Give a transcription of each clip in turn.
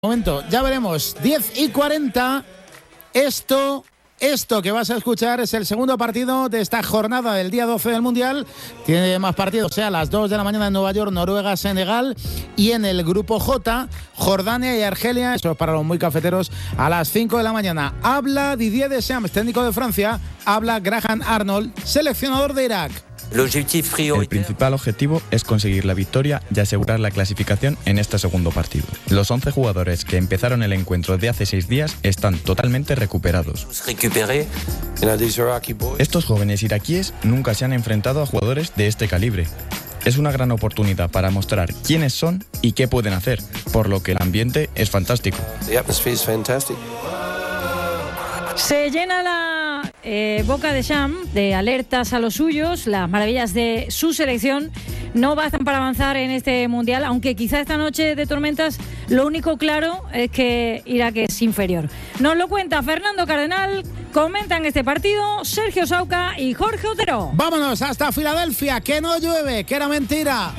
Momento, ya veremos. 10:40. Esto que vas a escuchar es el segundo partido de esta jornada del día 12 del Mundial. Tiene más partidos, a las 2 de la mañana en Nueva York, Noruega, Senegal. Y en el grupo J, Jordania y Argelia. Eso es para los muy cafeteros, a las 5 de la mañana. Habla Didier Deschamps, técnico de Francia. Habla Graham Arnold, seleccionador de Irak. El principal objetivo es conseguir la victoria y asegurar la clasificación en este segundo partido. Los 11 jugadores que empezaron el encuentro de hace 6 días están totalmente recuperados. Estos jóvenes iraquíes nunca se han enfrentado a jugadores de este calibre. Es una gran oportunidad para mostrar quiénes son y qué pueden hacer, por lo que el ambiente es fantástico. Se llena la boca de Sham de alertas a los suyos. Las maravillas de su selección no bastan para avanzar en este mundial, aunque quizá esta noche de tormentas lo único claro es que Irak es inferior. Nos lo cuenta Fernando Cardenal, comentan este partido Sergio Sauca y Jorge Otero. Vámonos hasta Filadelfia, que no llueve, que era mentira.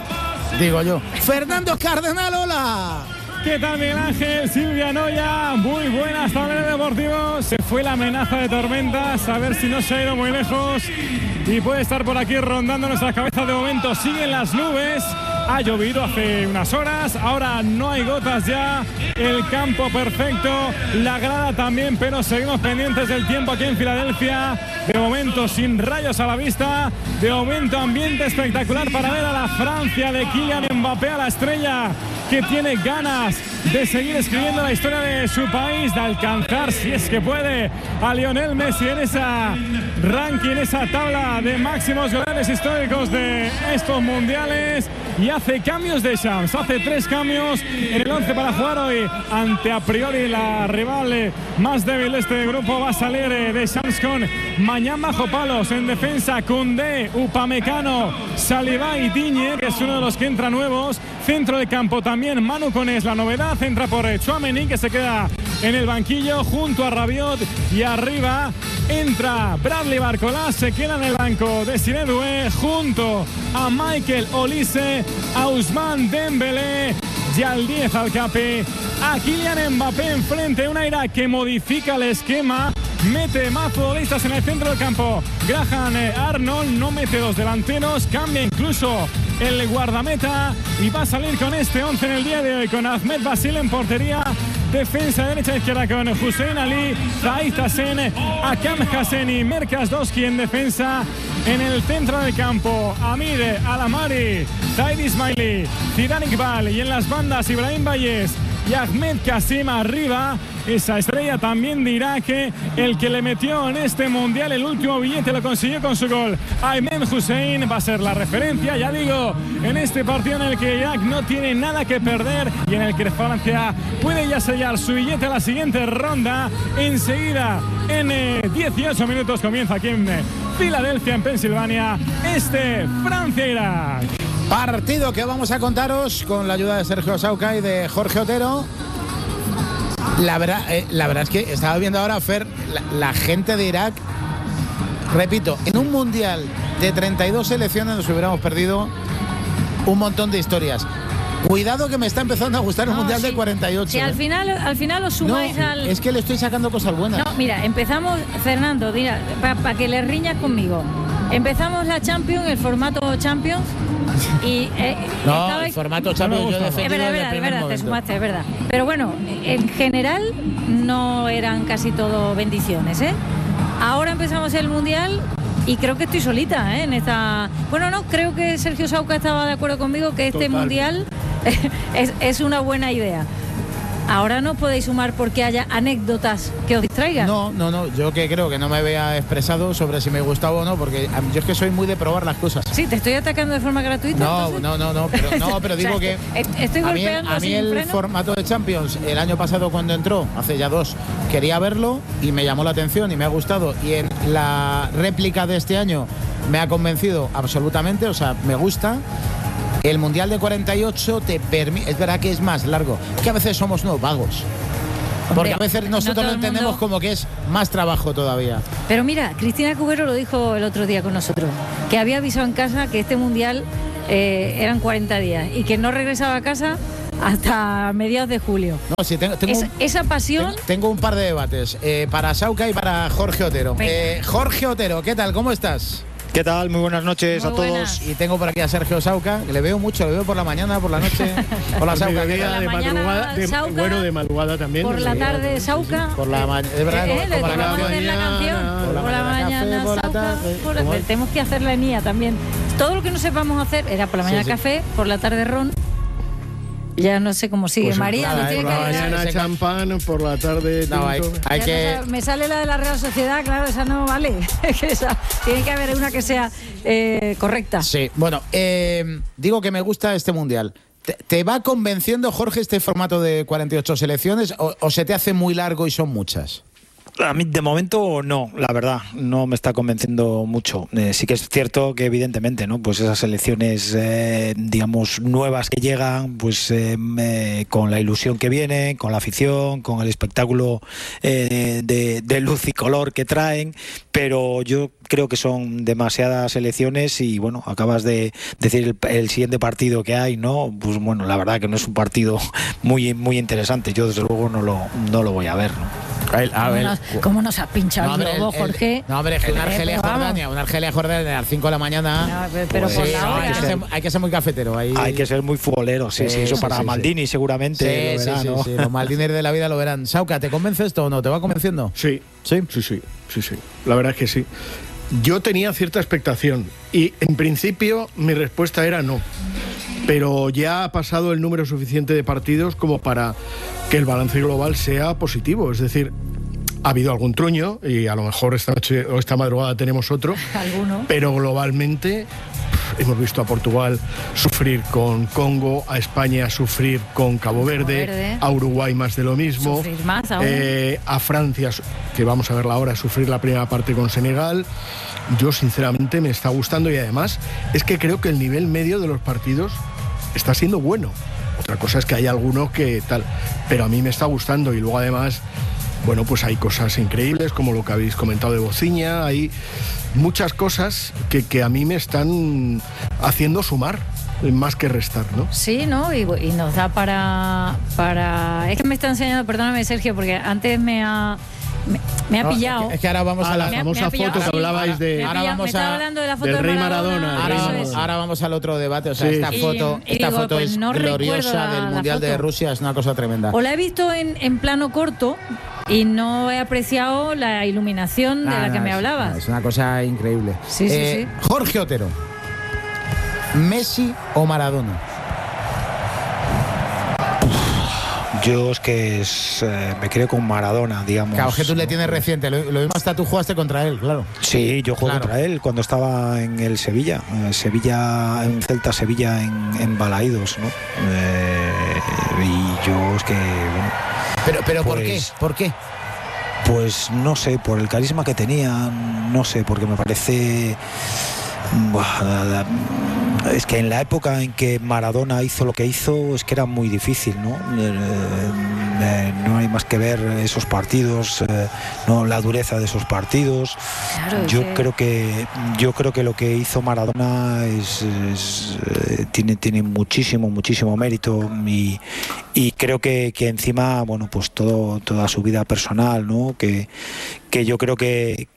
Digo yo. Fernando Cardenal, hola. ¿Qué tal, Miguel Ángel? Silvia Noya, muy buenas tardes, deportivos. Se fue la amenaza de tormentas, a ver si no se ha ido muy lejos y puede estar por aquí rondando nuestras cabezas. De momento siguen las nubes, ha llovido hace unas horas, ahora no hay gotas ya, el campo perfecto, la grada también, pero seguimos pendientes del tiempo aquí en Filadelfia. De momento sin rayos a la vista, de momento ambiente espectacular para ver a la Francia de Kylian Mbappé, a la estrella que tiene ganas de seguir escribiendo la historia de su país, de alcanzar, si es que puede, a Lionel Messi en esa ranking, en esa tabla de máximos goleadores históricos de estos mundiales. Y hace cambios de Shams, hace 3 cambios en el 11 para jugar hoy ante a priori la rival más débil de este grupo. Va a salir de Shams con Mañán bajo palos, en defensa Koundé, Upamecano, Saliba y Digne, que es uno de los que entra nuevos. Centro de campo también Manu Koné, la novedad, entra por Tchouaméni, que se queda en el banquillo junto a Rabiot, y arriba entra Bradley Barcola, se queda en el banco Desiré Doué junto a Michael Olise, a Ousmane Dembélé y al 10 al cape, a Kylian Mbappé enfrente, una Irak que modifica el esquema, mete más futbolistas en el centro del campo. Graham Arnold no mete los delanteros, cambia incluso el guardameta y va a salir con este 11 en el día de hoy, con Ahmed Basil en portería, defensa derecha e izquierda con Hussein Ali, Zahid Hassan, Akam Hassani, Merkas Doski en defensa. En el centro del campo, Amir Alamari, Zaid Ismaili, Zidane Iqbal, y en las bandas Ibrahim Bayes y Ahmed Kassim arriba. Esa estrella también de Irak, el que le metió en este mundial el último billete, lo consiguió con su gol. Aymen Hussein va a ser la referencia, ya digo, en este partido en el que Irak no tiene nada que perder y en el que Francia puede ya sellar su billete a la siguiente ronda. Enseguida, en 18 minutos, comienza aquí en Filadelfia, en Pensilvania, Francia-Irak. Partido que vamos a contaros con la ayuda de Sergio Sauca y de Jorge Otero. La verdad es que estaba viendo ahora, Fer, la gente de Irak, repito, en un mundial de 32 selecciones nos hubiéramos perdido un montón de historias. Cuidado que me está empezando a gustar un mundial de 48. Si al final os sumáis al... Es que le estoy sacando cosas buenas. No, mira, empezamos, Fernando, para que le riñas conmigo. Empezamos la Champions, el formato Champions. Y el formato Champions yo defendí. Es verdad, te sumaste, es verdad. Pero bueno, en general no eran casi todo bendiciones, ¿eh? Ahora empezamos el Mundial y creo que estoy solita, en esta... Bueno, no, creo que Sergio Sauca estaba de acuerdo conmigo que este Mundial es una buena idea. Ahora no podéis sumar porque haya anécdotas que os distraigan. No, yo que creo que no me había expresado sobre si me gustaba o no, porque yo es que soy muy de probar las cosas. Sí, te estoy atacando de forma gratuita. Pero digo que estoy golpeando a mí el freno. Formato de Champions, el año pasado cuando entró, hace ya 2, quería verlo y me llamó la atención y me ha gustado, y en la réplica de este año me ha convencido absolutamente, o sea, me gusta. El Mundial de 48 te permite, es verdad que es más largo, que a veces somos unos vagos. Porque a veces nosotros lo entendemos como que es más trabajo todavía. Pero mira, Cristina Cubero lo dijo el otro día con nosotros, que había avisado en casa que este Mundial eran 40 días y que no regresaba a casa hasta mediados de julio. No, sí, esa pasión. Tengo un par de debates para Sauca y para Jorge Otero. Jorge Otero, ¿qué tal? ¿Cómo estás? ¿Qué tal? Muy buenas noches a todos. Y tengo por aquí a Sergio Sauca, que le veo mucho, le veo por la mañana, por la noche. Hola, Sauca. De madrugada, bueno, de madrugada también. Por la tarde, Sauca. Por la mañana, es verdad, como la canción. Por la mañana, Sauca. Tenemos que hacer la enía también. Todo lo que no sepamos hacer era por la mañana café, por la tarde ron. Ya no sé cómo sigue María. Por la mañana champán, por la tarde hay que... Me sale la de la Real Sociedad, claro, esa no vale. Tiene que haber una que sea correcta. Sí, bueno, digo que me gusta este Mundial. ¿Te va convenciendo, Jorge, este formato de 48 selecciones o se te hace muy largo y son muchas? A mí de momento no, la verdad, no me está convenciendo mucho. Sí que es cierto que evidentemente, ¿no? Pues esas selecciones, digamos, nuevas que llegan, pues con la ilusión que viene, con la afición, con el espectáculo de luz y color que traen, pero yo creo que son demasiadas selecciones y bueno, acabas de decir el siguiente partido que hay, ¿no? Pues bueno, la verdad que no es un partido muy interesante. Yo desde luego no lo voy a ver, ¿no? ¿Cómo nos has pinchado el globo, Jorge? No, hombre, una Argelia-Jordania a las 5 de la mañana. Pero por la hora. Hay que ser muy cafetero. Hay que ser muy futbolero, sí, eso para Maldini seguramente. Sí, los Maldini de la vida lo verán. Sauca, ¿te convence esto o no? ¿Te va convenciendo? Sí. La verdad es que sí. Yo tenía cierta expectación y en principio mi respuesta era no. Pero ya ha pasado el número suficiente de partidos como para que el balance global sea positivo. Es decir, ha habido algún truño y a lo mejor esta noche o esta madrugada tenemos otro. ¿Alguno? Pero globalmente hemos visto a Portugal sufrir con Congo, a España sufrir con Cabo Verde, a Uruguay más de lo mismo. Sufrir más aún. A Francia, que vamos a verla ahora, sufrir la primera parte con Senegal. Yo sinceramente me está gustando y además es que creo que el nivel medio de los partidos está siendo bueno. Otra cosa es que hay algunos que tal, pero a mí me está gustando y luego además, bueno, pues hay cosas increíbles como lo que habéis comentado de Bociña, hay muchas cosas que a mí me están haciendo sumar más que restar, ¿no? Sí, ¿no? Y nos da para... Es que me está enseñando, perdóname Sergio, porque antes me ha pillado. Es que ahora vamos a la famosa foto que hablabais de... Ahora vamos hablando de la foto del rey Maradona. Ahora vamos al otro debate. O sea, esta foto pues es no gloriosa del Mundial de Rusia, es una cosa tremenda. O la he visto en plano corto y no he apreciado la iluminación de la que me hablabas. Es una cosa increíble. Sí. Jorge Otero, ¿Messi o Maradona? Yo es que me quedo con Maradona, digamos. Claro, que tú le tienes reciente. Lo mismo hasta tú jugaste contra él, claro. Sí, yo jugué contra él cuando estaba en el Sevilla. En Celta Sevilla en Balaídos, ¿no? Y yo es que... Bueno, pero pues, ¿por qué? Pues no sé, por el carisma que tenía, no sé, porque me parece... Es que en la época en que Maradona hizo lo que hizo, es que era muy difícil, ¿no? No hay más que ver esos partidos, no, la dureza de esos partidos. Claro, yo creo que lo que hizo Maradona tiene muchísimo mérito y creo que encima, bueno, pues toda su vida personal, ¿no? Que yo creo que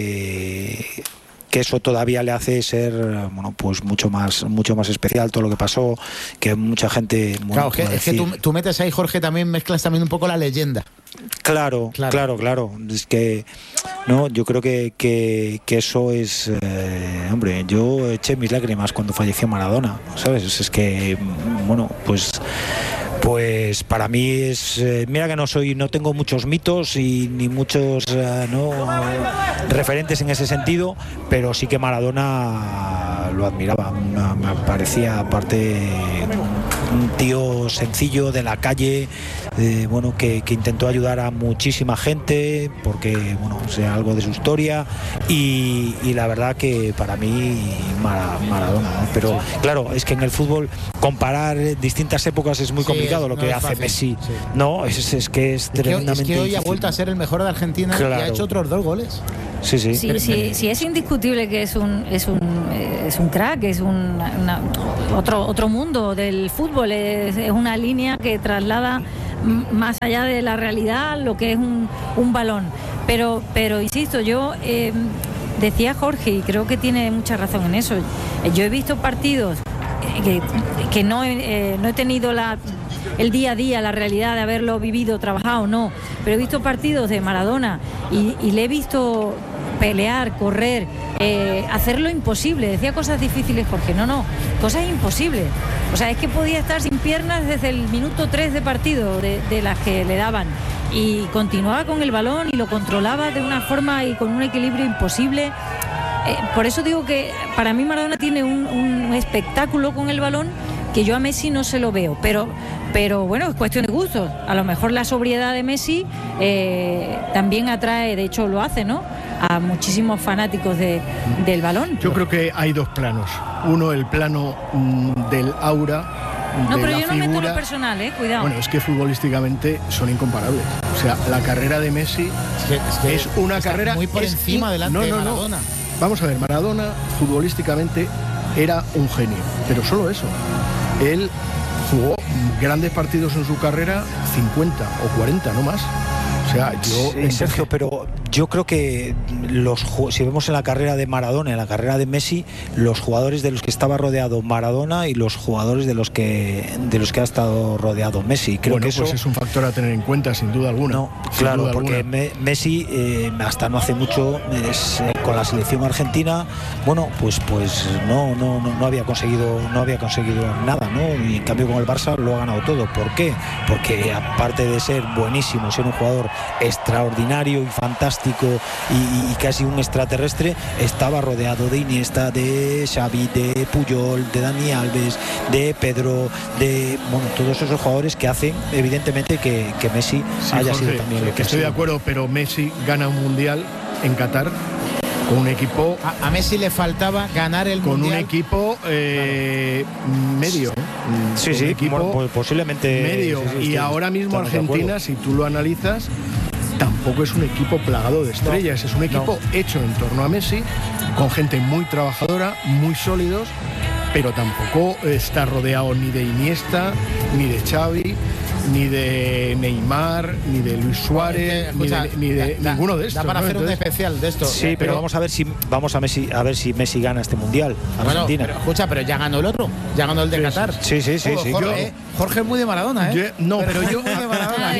eso todavía le hace ser, bueno, pues mucho más especial todo lo que pasó, que mucha gente... Bueno, claro, es que tú metes ahí, Jorge, también mezclas también un poco la leyenda. Claro. Es que, no, yo creo que eso es... hombre, yo eché mis lágrimas cuando falleció Maradona, ¿sabes? Es que, bueno, pues para mí es... mira que no tengo muchos mitos y ni muchos referentes en ese sentido, pero sí que Maradona lo admiraba. Me parecía, aparte, un tío sencillo de la calle, bueno, que intentó ayudar a muchísima gente, porque, bueno, sea algo de su historia y la verdad que para mí Maradona, ¿no? Pero claro, es que en el fútbol comparar distintas épocas es muy complicado. Lo que hace Messi, no, es que es tremendamente difícil. Es que hoy ha difícil. vuelto a ser el mejor de Argentina, claro. Y ha hecho otros 2 goles. Sí, es indiscutible que es un crack, es otro mundo del fútbol, es una línea que traslada más allá de la realidad lo que es un balón. Pero insisto, yo decía Jorge, y creo que tiene mucha razón en eso, yo he visto partidos que no he tenido el día a día, la realidad de haberlo vivido, trabajado, no, pero he visto partidos de Maradona y le he visto pelear, correr, hacer lo imposible. Decía cosas difíciles, Jorge, no, cosas imposibles. O sea, es que podía estar sin piernas desde el minuto 3 de partido de las que le daban, y continuaba con el balón y lo controlaba de una forma y con un equilibrio imposible. Por eso digo que para mí Maradona tiene un espectáculo con el balón que yo a Messi no se lo veo, pero bueno, es cuestión de gustos. A lo mejor la sobriedad de Messi también atrae, de hecho lo hace, ¿no?, a muchísimos fanáticos del balón. Yo creo que hay dos planos. Uno, el plano del aura, no, de pero la yo no figura. meto lo personal, cuidado. Bueno, es que futbolísticamente son incomparables. O sea, la carrera de Messi es una carrera muy por encima delante de Maradona. Vamos a ver, Maradona futbolísticamente era un genio, pero solo eso. Él jugó grandes partidos en su carrera, 50 o 40, no más. O sea, Sergio, pero yo creo que si vemos en la carrera de Maradona, en la carrera de Messi, los jugadores de los que estaba rodeado Maradona y los jugadores de los que ha estado rodeado Messi, creo que eso pues es un factor a tener en cuenta, sin duda alguna. No, claro, porque Messi hasta no hace mucho con la selección argentina, bueno, pues no había conseguido nada, ¿no? Y en cambio con el Barça lo ha ganado todo. ¿Por qué? Porque aparte de ser buenísimo, ser un jugador extraordinario y fantástico y casi un extraterrestre, estaba rodeado de Iniesta, de Xavi, de Puyol, de Dani Alves, de Pedro, de todos esos jugadores que hacen evidentemente que Messi haya sido también lo que estoy de acuerdo, pero Messi gana un mundial en Qatar con un equipo. A Messi le faltaba ganar el mundial con un equipo medio. Sí, equipo posiblemente medio. Y ahora mismo Argentina, si tú lo analizas, tampoco es un equipo plagado de estrellas. Es un equipo hecho en torno a Messi, con gente muy trabajadora, muy sólidos, pero tampoco está rodeado ni de Iniesta, ni de Xavi, ni de Neymar, ni de Luis Suárez, ni de ninguno de estos. Da para hacer un especial de esto. Sí, pero vamos a ver si Messi gana este mundial. Argentina. Pero ya ganó el otro, ya ganó el de Qatar. Sí. Jorge es muy de Maradona, ¿eh? Pero yo de Maradona.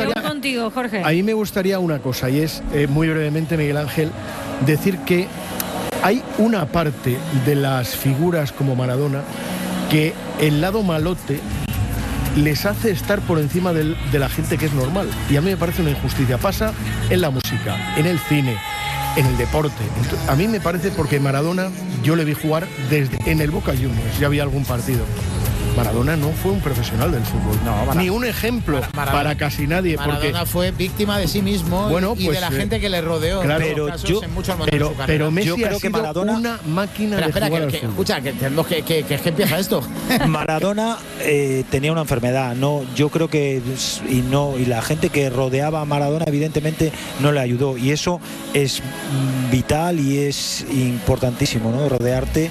A mí me gustaría una cosa, y es muy brevemente, Miguel Ángel, decir que hay una parte de las figuras como Maradona que el lado malote les hace estar por encima de la gente que es normal, y a mí me parece una injusticia. Pasa en la música, en el cine, en el deporte. A mí me parece, porque Maradona yo le vi jugar en el Boca Juniors, ya había algún partido. Maradona no fue un profesional del fútbol, ni un ejemplo para casi nadie. Maradona fue víctima de sí mismo y de la gente que le rodeó. Claro, pero Messi yo creo ha sido una máquina de jugar al fútbol. Escucha, que empieza esto. Maradona tenía una enfermedad, yo creo que y la gente que rodeaba a Maradona evidentemente no le ayudó, y eso es vital y es importantísimo, ¿no? Rodearte,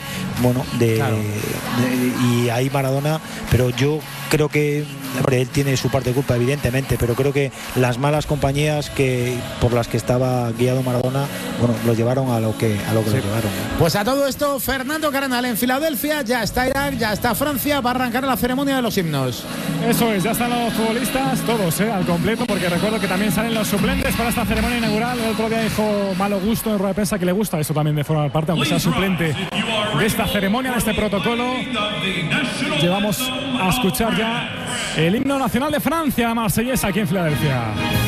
y ahí Maradona. Pero yo creo que él tiene su parte de culpa, evidentemente, pero creo que las malas compañías por las que estaba guiado Maradona, lo llevaron a lo que lo llevaron. Pues a todo esto, Fernando Carnal en Filadelfia, ya está Irak, ya está Francia, va a arrancar la ceremonia de los himnos. Eso es, ya están los futbolistas todos al completo, porque recuerdo que también salen los suplentes para esta ceremonia inaugural. El otro día dijo Malo Gusto en rueda de prensa que le gusta eso también de formar parte, aunque sea suplente de esta ceremonia, de este protocolo. Llevamos a escuchar ya el himno nacional de Francia, marsellesa, aquí en Filadelfia.